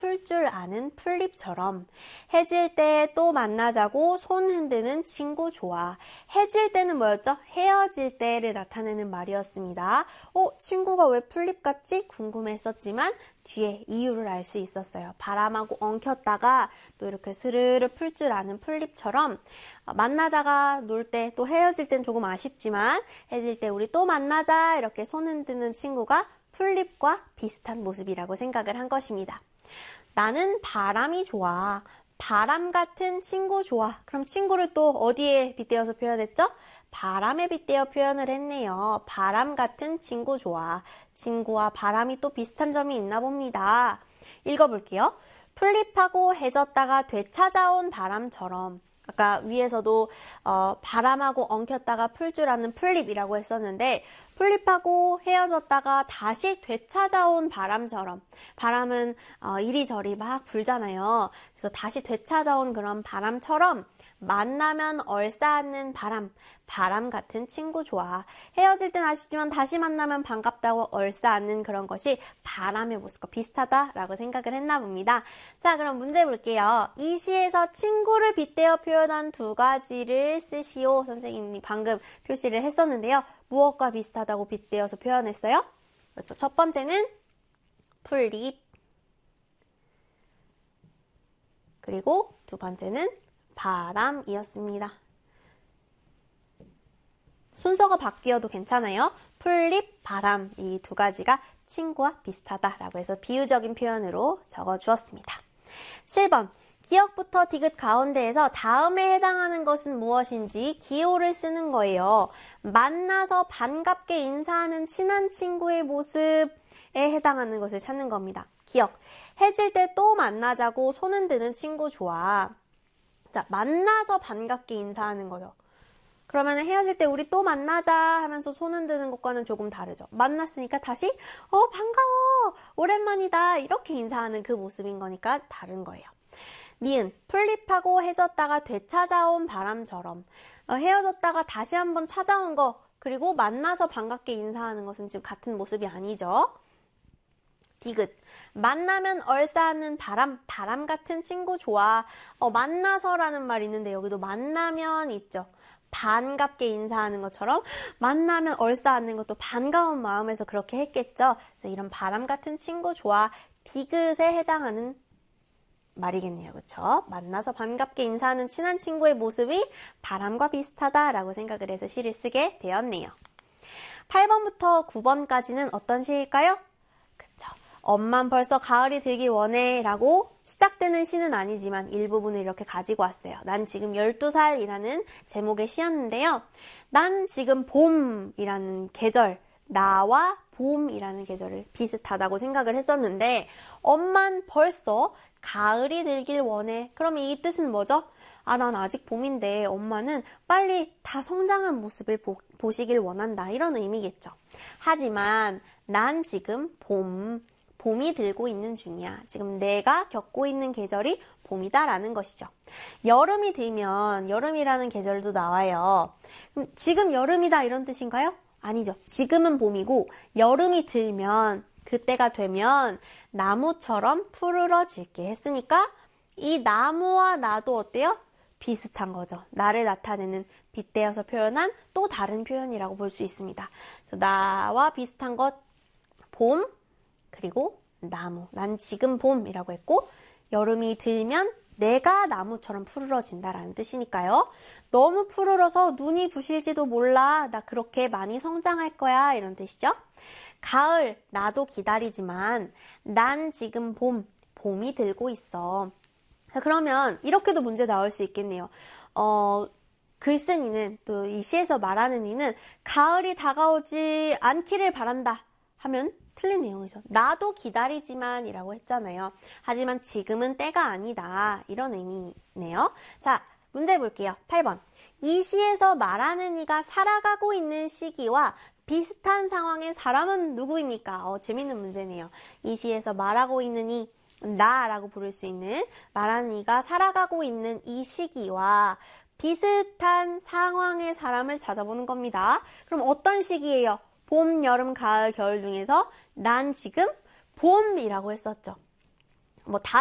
풀 줄 아는 풀잎처럼 해질 때 또 만나자고 손 흔드는 친구 좋아. 해질 때는 뭐였죠? 헤어질 때를 나타내는 말이었습니다. 친구가 왜 풀잎 같지? 궁금했었지만 뒤에 이유를 알 수 있었어요. 바람하고 엉켰다가 또 이렇게 스르르 풀 줄 아는 풀잎처럼 만나다가 놀 때 또 헤어질 땐 조금 아쉽지만 해질 때 우리 또 만나자 이렇게 손 흔드는 친구가 풀잎과 비슷한 모습이라고 생각을 한 것입니다. 나는 바람이 좋아. 바람 같은 친구 좋아. 그럼 친구를 또 어디에 빗대어서 표현했죠? 바람에 빗대어 표현을 했네요. 바람 같은 친구 좋아. 친구와 바람이 또 비슷한 점이 있나 봅니다. 읽어볼게요. 풀잎하고 해졌다가 되찾아온 바람처럼. 아까 위에서도 바람하고 엉켰다가 풀 줄 아는 풀잎이라고 했었는데 풀잎하고 헤어졌다가 다시 되찾아온 바람처럼 바람은 이리저리 막 불잖아요. 그래서 다시 되찾아온 그런 바람처럼 만나면 얼싸안는 바람 같은 친구 좋아. 헤어질 땐 아쉽지만 다시 만나면 반갑다고 얼싸안는 그런 것이 바람의 모습과 비슷하다라고 생각을 했나 봅니다. 자, 그럼 문제 볼게요. 이 시에서 친구를 빗대어 표현한 두 가지를 쓰시오. 선생님이 방금 표시를 했었는데요. 무엇과 비슷하다고 빗대어서 표현했어요? 그렇죠. 첫 번째는 풀잎, 그리고 두 번째는 바람이었습니다. 순서가 바뀌어도 괜찮아요. 풀잎, 바람 이 두 가지가 친구와 비슷하다라고 해서 비유적인 표현으로 적어주었습니다. 7번 기역부터 디귿 가운데에서 다음에 해당하는 것은 무엇인지 기호를 쓰는 거예요. 만나서 반갑게 인사하는 친한 친구의 모습에 해당하는 것을 찾는 겁니다. 기역, 해질 때 또 만나자고 손 흔드는 친구 좋아. 자, 만나서 반갑게 인사하는 거죠. 그러면 헤어질 때 우리 또 만나자 하면서 손 흔드는 것과는 조금 다르죠. 만났으니까 다시 반가워, 오랜만이다 이렇게 인사하는 그 모습인 거니까 다른 거예요. 니은, 풀잎하고 해졌다가 되찾아온 바람처럼 헤어졌다가 다시 한번 찾아온 거 그리고 만나서 반갑게 인사하는 것은 지금 같은 모습이 아니죠. 디귿, 만나면 얼싸안는 바람 같은 친구 좋아. 만나서라는 말이 있는데 여기도 만나면 있죠. 반갑게 인사하는 것처럼 만나면 얼싸안는 것도 반가운 마음에서 그렇게 했겠죠. 그래서 이런 바람 같은 친구 좋아. 디귿에 해당하는 말이겠네요. 그렇죠? 만나서 반갑게 인사하는 친한 친구의 모습이 바람과 비슷하다라고 생각을 해서 시를 쓰게 되었네요. 8번부터 9번까지는 어떤 시일까요? 그쵸. 엄만 벌써 가을이 들길 원해 라고 시작되는 시는 아니지만 일부분을 이렇게 가지고 왔어요. 난 지금 12살이라는 제목의 시였는데요. 난 지금 봄이라는 계절, 나와 봄이라는 계절을 비슷하다고 생각을 했었는데 엄만 벌써 가을이 들길 원해. 그럼 이 뜻은 뭐죠? 난 아직 봄인데 엄마는 빨리 다 성장한 모습을 보시길 원한다. 이런 의미겠죠. 하지만 난 지금 봄이 들고 있는 중이야. 지금 내가 겪고 있는 계절이 봄이다라는 것이죠. 여름이 들면 여름이라는 계절도 나와요. 그럼 지금 여름이다 이런 뜻인가요? 아니죠. 지금은 봄이고 여름이 들면 그때가 되면 나무처럼 푸르러질게 했으니까 이 나무와 나도 어때요? 비슷한 거죠. 나를 나타내는 빗대어서 표현한 또 다른 표현이라고 볼 수 있습니다. 그래서 나와 비슷한 것 봄, 그리고 나무. 난 지금 봄이라고 했고 여름이 들면 내가 나무처럼 푸르러진다라는 뜻이니까요. 너무 푸르러서 눈이 부실지도 몰라. 나 그렇게 많이 성장할 거야. 이런 뜻이죠. 가을, 나도 기다리지만 난 지금 봄이 들고 있어. 그러면 이렇게도 문제 나올 수 있겠네요. 글쓴이는 또 이 시에서 말하는 이는 가을이 다가오지 않기를 바란다 하면 틀린 내용이죠. 나도 기다리지만 이라고 했잖아요. 하지만 지금은 때가 아니다. 이런 의미네요. 자, 문제 볼게요. 8번. 이 시에서 말하는 이가 살아가고 있는 시기와 비슷한 상황의 사람은 누구입니까? 재밌는 문제네요. 이 시에서 말하고 있는 이 나라고 부를 수 있는 말하는 이가 살아가고 있는 이 시기와 비슷한 상황의 사람을 찾아보는 겁니다. 그럼 어떤 시기예요? 봄, 여름, 가을, 겨울 중에서 난 지금 봄이라고 했었죠. 뭐